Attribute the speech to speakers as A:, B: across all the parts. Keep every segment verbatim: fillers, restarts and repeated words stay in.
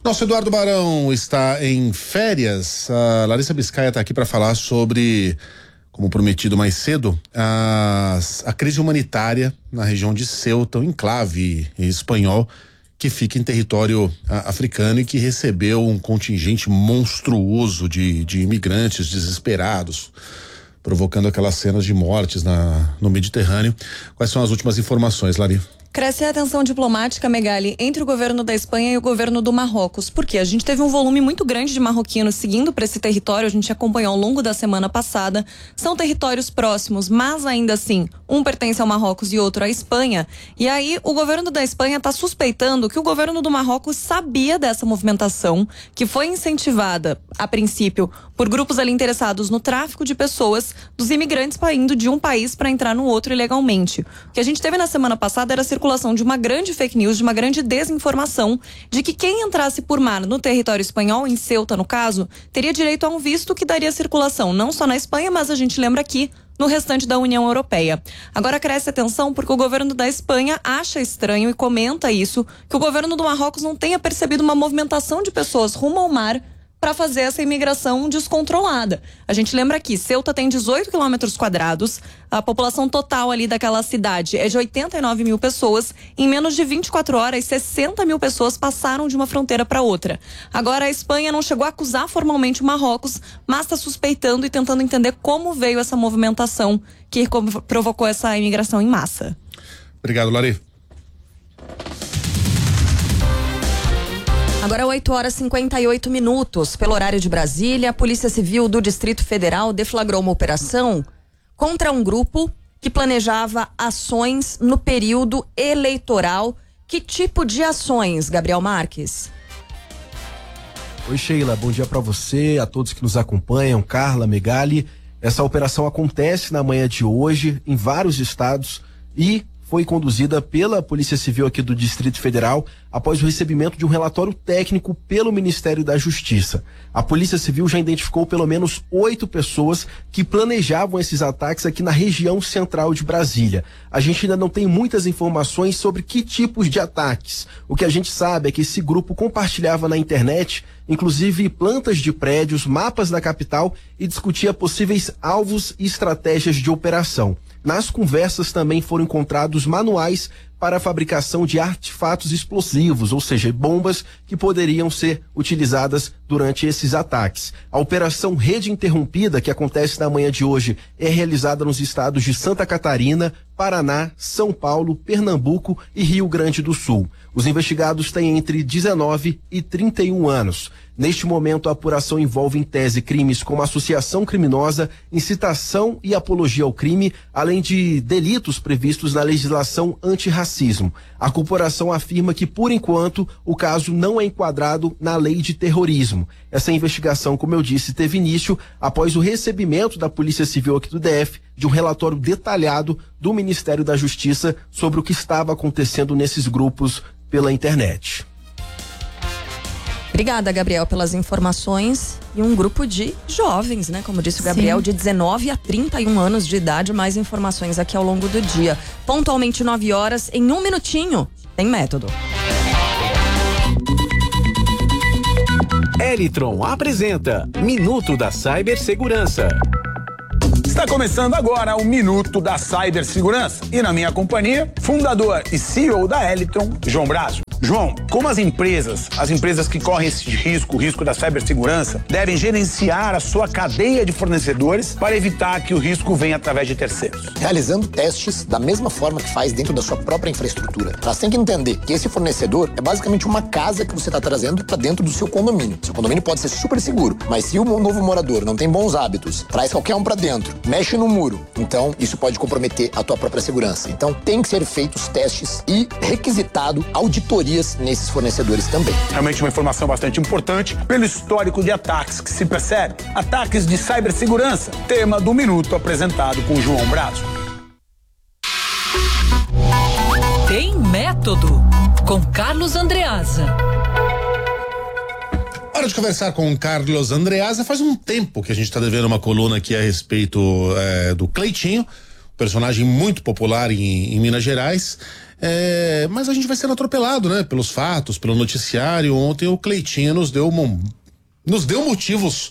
A: Nosso Eduardo Barão está em férias. A Larissa Biscaia está aqui para falar sobre, como prometido mais cedo, a, a crise humanitária na região de Ceuta, um enclave espanhol que fica em território a, africano e que recebeu um contingente monstruoso de, de imigrantes desesperados, provocando aquelas cenas de mortes na, no Mediterrâneo. Quais são as últimas informações, Lari?
B: Cresce a tensão diplomática, Megali, entre o governo da Espanha e o governo do Marrocos. Por quê? A gente teve um volume muito grande de marroquinos seguindo para esse território, a gente acompanhou ao longo da semana passada. São territórios próximos, mas ainda assim, um pertence ao Marrocos e outro à Espanha. E aí, o governo da Espanha está suspeitando que o governo do Marrocos sabia dessa movimentação, que foi incentivada, a princípio, por grupos ali interessados no tráfico de pessoas, dos imigrantes indo de um país para entrar no outro ilegalmente. O que a gente teve na semana passada era a circulação de uma grande fake news, de uma grande desinformação, de que quem entrasse por mar no território espanhol, em Ceuta no caso, teria direito a um visto que daria circulação não só na Espanha, mas a gente lembra aqui, no restante da União Europeia. Agora cresce a tensão porque o governo da Espanha acha estranho e comenta isso, que o governo do Marrocos não tenha percebido uma movimentação de pessoas rumo ao mar para fazer essa imigração descontrolada. A gente lembra aqui, Ceuta tem dezoito quilômetros quadrados, a população total ali daquela cidade é de oitenta e nove mil pessoas, em menos de vinte e quatro horas, sessenta mil pessoas passaram de uma fronteira para outra. Agora a Espanha não chegou a acusar formalmente o Marrocos, mas está suspeitando e tentando entender como veio essa movimentação que provocou essa imigração em massa.
A: Obrigado, Lari.
B: Agora oito horas e cinquenta e oito minutos, pelo horário de Brasília, a Polícia Civil do Distrito Federal deflagrou uma operação contra um grupo que planejava ações no período eleitoral. Que tipo de ações, Gabriel Marques?
C: Oi, Sheila, bom dia para você, a todos que nos acompanham, Carla, Megali. Essa operação acontece na manhã de hoje em vários estados e foi conduzida pela Polícia Civil aqui do Distrito Federal após o recebimento de um relatório técnico pelo Ministério da Justiça. A Polícia Civil já identificou pelo menos oito pessoas que planejavam esses ataques aqui na região central de Brasília. A gente ainda não tem muitas informações sobre que tipos de ataques. O que a gente sabe é que esse grupo compartilhava na internet, inclusive plantas de prédios, mapas da capital e discutia possíveis alvos e estratégias de operação. Nas conversas também foram encontrados manuais para a fabricação de artefatos explosivos, ou seja, bombas que poderiam ser utilizadas durante esses ataques. A Operação Rede Interrompida, que acontece na manhã de hoje, é realizada nos estados de Santa Catarina, Paraná, São Paulo, Pernambuco e Rio Grande do Sul. Os investigados têm entre dezenove e trinta e um anos. Neste momento, a apuração envolve em tese crimes como associação criminosa, incitação e apologia ao crime, além de delitos previstos na legislação antirracismo. A corporação afirma que, por enquanto, o caso não é enquadrado na lei de terrorismo. Essa investigação, como eu disse, teve início após o recebimento da Polícia Civil aqui do D F de um relatório detalhado do Ministério da Justiça sobre o que estava acontecendo nesses grupos pela internet.
B: Obrigada, Gabriel, pelas informações. E um grupo de jovens, né? Como disse o Gabriel, Sim. de dezenove a trinta e um anos de idade. Mais informações aqui ao longo do dia. Pontualmente nove horas, em um minutinho, tem método.
D: Elitron apresenta Minuto da Cibersegurança.
E: Está começando agora o Minuto da Cibersegurança. E na minha companhia, fundador e C E O da Elitron, João Brazo. João, como as empresas, as empresas que correm esse risco, o risco da cibersegurança, devem gerenciar a sua cadeia de fornecedores para evitar que o risco venha através de terceiros?
F: Realizando testes da mesma forma que faz dentro da sua própria infraestrutura. Elas têm que entender que esse fornecedor é basicamente uma casa que você está trazendo para dentro do seu condomínio. Seu condomínio pode ser super seguro, mas se o novo morador não tem bons hábitos, traz qualquer um para dentro, mexe no muro, então isso pode comprometer a tua própria segurança. Então tem que ser feitos testes e requisitado auditoria nesses fornecedores também.
E: Realmente uma informação bastante importante pelo histórico de ataques que se percebe. Ataques de cibersegurança, tema do Minuto apresentado com João Brazo.
G: Tem método com Carlos Andreasa.
A: Hora de conversar com o Carlos Andreasa. Faz um tempo que a gente está devendo uma coluna aqui a respeito é, do Cleitinho, personagem muito popular em, em Minas Gerais. É, mas a gente vai sendo atropelado, né? Pelos fatos, pelo noticiário. Ontem o Cleitinho nos deu, uma, nos deu motivos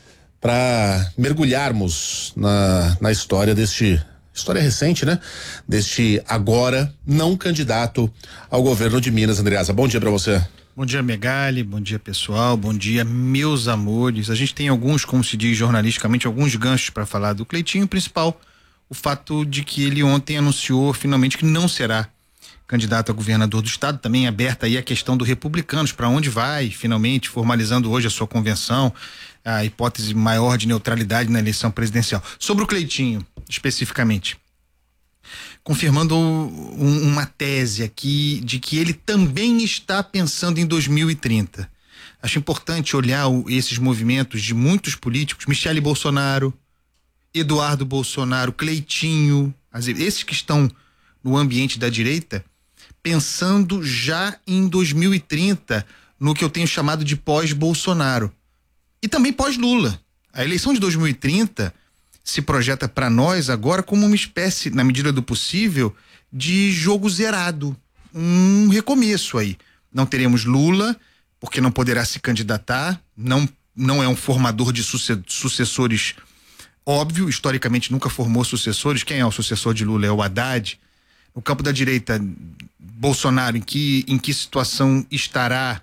A: para mergulharmos na, na história deste, história recente, né? Deste agora não candidato ao governo de Minas, Andreasa. Bom dia para você.
H: Bom dia, Megali, bom dia, pessoal, bom dia, meus amores. A gente tem alguns, como se diz jornalisticamente, alguns ganchos para falar do Cleitinho. O principal, o fato de que ele ontem anunciou finalmente que não será candidato a governador do estado. Também aberta aí a questão do Republicanos, para onde vai, finalmente, formalizando hoje a sua convenção, a hipótese maior de neutralidade na eleição presidencial. Sobre o Cleitinho, especificamente, confirmando um, uma tese aqui de que ele também está pensando em dois mil e trinta. Acho importante olhar o, esses movimentos de muitos políticos, Michele Bolsonaro, Eduardo Bolsonaro, Cleitinho, esses que estão no ambiente da direita, pensando já em dois mil e trinta, no que eu tenho chamado de pós-Bolsonaro. E também pós-Lula. A eleição de dois mil e trinta se projeta para nós agora como uma espécie, na medida do possível, de jogo zerado, um recomeço aí. Não teremos Lula, porque não poderá se candidatar, não, não é um formador de sucessores óbvio, historicamente nunca formou sucessores. Quem é o sucessor de Lula? É o Haddad. No campo da direita, Bolsonaro, em que, em que situação estará?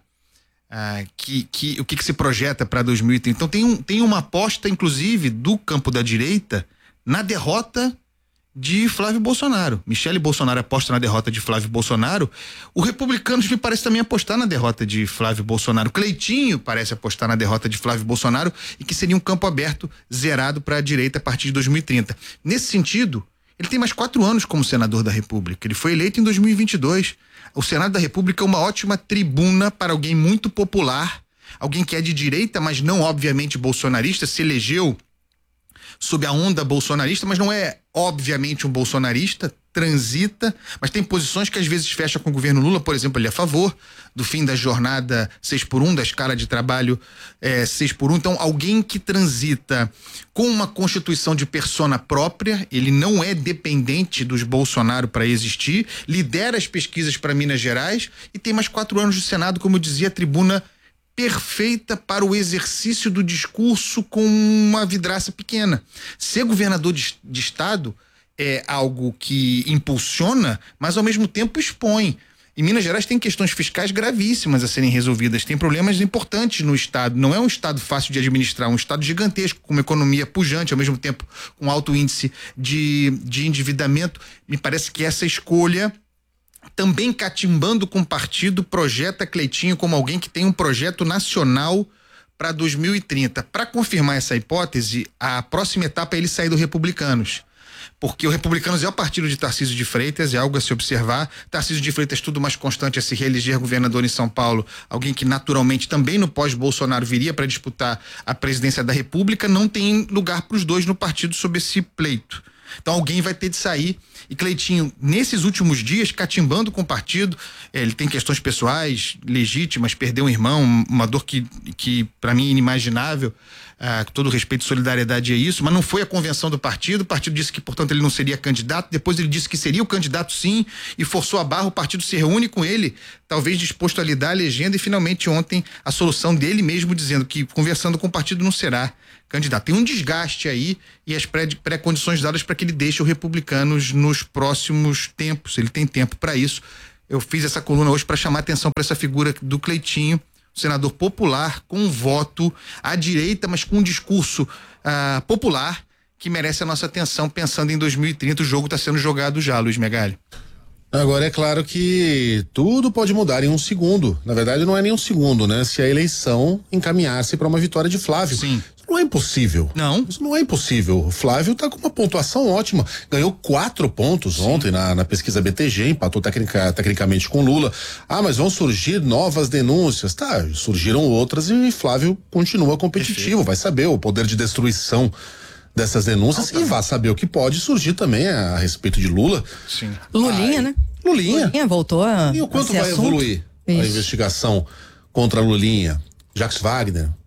H: Ah, que, que, o que, que se projeta para dois mil e trinta? Então tem, um, tem uma aposta, inclusive, do campo da direita na derrota de Flávio Bolsonaro. Michele Bolsonaro aposta na derrota de Flávio Bolsonaro. O Republicanos me parece também apostar na derrota de Flávio Bolsonaro. Cleitinho parece apostar na derrota de Flávio Bolsonaro e que seria um campo aberto, zerado para a direita a partir de dois mil e trinta. Nesse sentido, ele tem mais quatro anos como senador da República. Ele foi eleito em dois mil e vinte e dois. O Senado da República é uma ótima tribuna para alguém muito popular, alguém que é de direita, mas não obviamente bolsonarista, se elegeu sob a onda bolsonarista, mas não é obviamente um bolsonarista, transita, mas tem posições que às vezes fecha com o governo Lula. Por exemplo, ele é a favor do fim da jornada seis por um, da escala de trabalho é, seis por um. Então, alguém que transita com uma constituição de persona própria, ele não é dependente dos Bolsonaro para existir, lidera as pesquisas para Minas Gerais e tem mais quatro anos de Senado, como eu dizia, a tribuna perfeita para o exercício do discurso com uma vidraça pequena. Ser governador de, de estado é algo que impulsiona, mas ao mesmo tempo expõe. E Minas Gerais tem questões fiscais gravíssimas a serem resolvidas, tem problemas importantes no estado, não é um estado fácil de administrar, um estado gigantesco, com uma economia pujante, ao mesmo tempo com alto índice de, de endividamento. Me parece que essa escolha, também catimbando com o partido, projeta Cleitinho como alguém que tem um projeto nacional para dois mil e trinta. Para confirmar essa hipótese, a próxima etapa é ele sair do Republicanos. Porque o Republicanos é o partido de Tarcísio de Freitas, é algo a se observar. Tarcísio de Freitas, tudo mais constante a se reeleger governador em São Paulo, alguém que naturalmente também no pós-Bolsonaro viria para disputar a presidência da República, não tem lugar para os dois no partido sob esse pleito. Então alguém vai ter de sair. E Cleitinho, nesses últimos dias, catimbando com o partido, ele tem questões pessoais legítimas, perdeu um irmão, uma dor que, que para mim é inimaginável, ah, com todo respeito e solidariedade é isso, mas não foi a convenção do partido, o partido disse que, portanto, ele não seria candidato, depois ele disse que seria o candidato sim, e forçou a barra, o partido se reúne com ele, talvez disposto a lidar a legenda, e finalmente ontem a solução dele mesmo dizendo que, conversando com o partido, não será candidato. Tem um desgaste aí e as pré, pré-condições dadas para que ele deixe o Republicanos nos próximos tempos. Ele tem tempo para isso. Eu fiz essa coluna hoje para chamar a atenção para essa figura do Cleitinho, senador popular, com um voto à direita, mas com um discurso ah, popular que merece a nossa atenção, pensando em dois mil e trinta. O jogo está sendo jogado já, Luiz Megali.
A: Agora é claro que tudo pode mudar em um segundo. Na verdade, não é nem um segundo, né? Se a eleição encaminhar-se para uma vitória de Flávio.
H: Sim.
A: Isso não é impossível.
H: Não.
A: Isso não é impossível. O Flávio tá com uma pontuação ótima. Ganhou quatro pontos Sim. ontem na, na pesquisa B T G, empatou tecnica, tecnicamente com Lula. Ah, mas vão surgir novas denúncias. Tá, surgiram outras e Flávio continua competitivo. Perfeito. Vai saber o poder de destruição dessas denúncias e vai saber o que pode surgir também a, a respeito de Lula.
H: Sim.
B: Lulinha, Ai, né?
A: Lulinha.
B: Lulinha voltou a.
A: E o quanto vai
B: assunto?
A: evoluir
B: Isso.
A: a investigação contra a Lulinha? Jacques Wagner,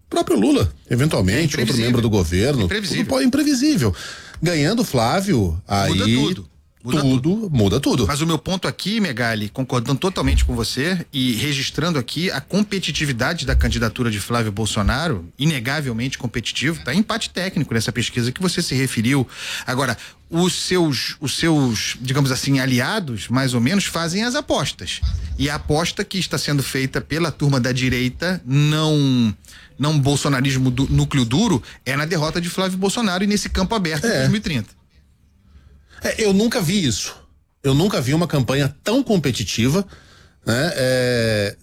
A: O próprio Lula, eventualmente,
H: É
A: outro membro do governo.
H: Imprevisível.
A: Tudo pode imprevisível. Ganhando Flávio, aí.
H: Muda tudo. Muda
A: tudo,
H: tudo.
A: muda tudo.
H: Mas o meu ponto aqui, Megali, concordando totalmente com você e registrando aqui a competitividade da candidatura de Flávio Bolsonaro, inegavelmente competitivo, tá? Empate técnico nessa pesquisa que você se referiu. Agora, os seus, os seus, digamos assim, aliados, mais ou menos, fazem as apostas. E a aposta que está sendo feita pela turma da direita, não não bolsonarismo do núcleo duro, é na derrota de Flávio Bolsonaro e nesse campo aberto em
A: É.
H: dois mil e trinta.
A: É, eu nunca vi isso. Eu nunca vi uma campanha tão competitiva, né? É,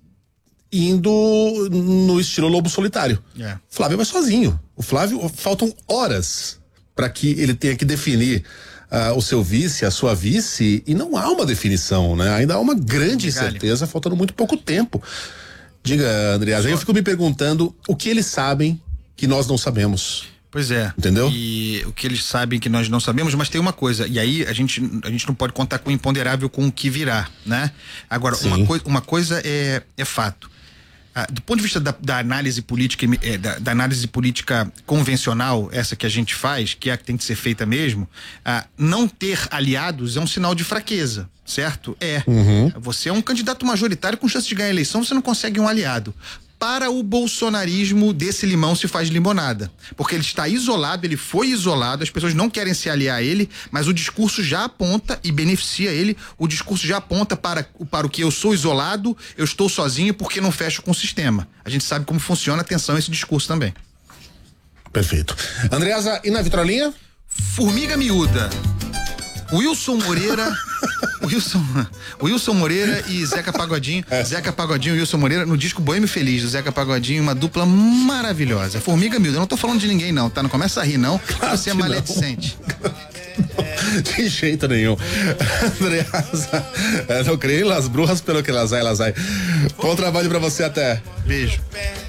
A: indo no estilo lobo solitário.
H: É.
A: Flávio vai sozinho. O Flávio, faltam horas para que ele tenha que definir uh, o seu vice, a sua vice, e não há uma definição, né? Ainda há uma grande
H: Megali.
A: incerteza, faltando muito pouco tempo. Diga, Andreas, aí eu fico me perguntando o que eles sabem que nós não sabemos.
H: Pois é.
A: Entendeu?
H: E o que eles sabem que nós não sabemos, mas tem uma coisa, e aí a gente, a gente não pode contar com o imponderável com o que virá, né? Agora, uma, coi uma coisa é, é fato. Ah, do ponto de vista da, da análise política, eh, da, da análise política convencional, essa que a gente faz, que é a que tem que ser feita mesmo, ah, não ter aliados é um sinal de fraqueza, certo? É.
A: Uhum.
H: Você é um candidato majoritário com chance de ganhar a eleição, você não consegue um aliado. Para o bolsonarismo, desse limão se faz limonada. Porque ele está isolado, ele foi isolado, as pessoas não querem se aliar a ele, mas o discurso já aponta e beneficia ele, o discurso já aponta para, para o que eu sou isolado, eu estou sozinho porque não fecho com o sistema. A gente sabe como funciona, atenção a esse discurso também.
A: Perfeito. Andreasa, e na vitrolinha?
H: Formiga miúda. Wilson Moreira, Wilson, Wilson Moreira e Zeca Pagodinho,
A: É.
H: Zeca Pagodinho e Wilson Moreira no disco Boêmio Feliz do Zeca Pagodinho, uma dupla maravilhosa. Formiga miúda, eu não tô falando de ninguém não, tá? Não começa a rir não,
A: Claro
H: você é
A: que não.
H: maledicente.
A: De jeito nenhum. Andreasa, é, não creio em las brujas pelo que las hay, las hay. Bom trabalho pra você, até.
H: Beijo.